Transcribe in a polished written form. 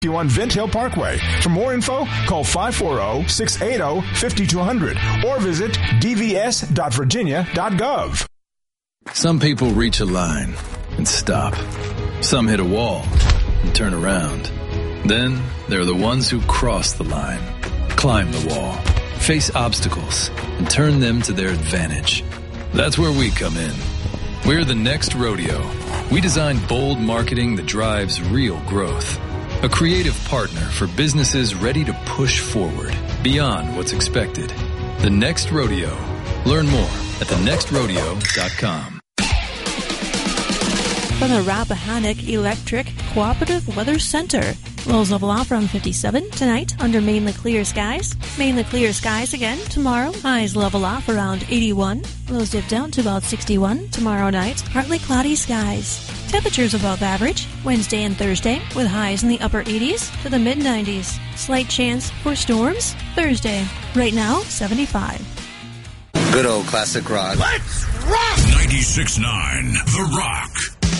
You on Vint Hill Parkway. For more info, call 540-680-5200 or visit dvs.virginia.gov. Some people reach a line and stop. Some hit a wall and turn around. Then there are the ones who cross the line, climb the wall, face obstacles, and turn them to their advantage. That's where we come in. We're the Next Rodeo. We design bold marketing that drives real growth. A creative partner for businesses ready to push forward beyond what's expected. The Next Rodeo. Learn more at thenextrodeo.com. From the Rappahannock Electric Cooperative Weather Center. Lows level off around 57 tonight under mainly clear skies. Mainly clear skies again tomorrow. Highs level off around 81. Lows dip down to about 61 tomorrow night. Partly cloudy skies. Temperatures above average Wednesday and Thursday with highs in the upper 80s to the mid 90s. Slight chance for storms Thursday. Right now, 75. Good old classic rock. Let's rock! 96.9 The Rock.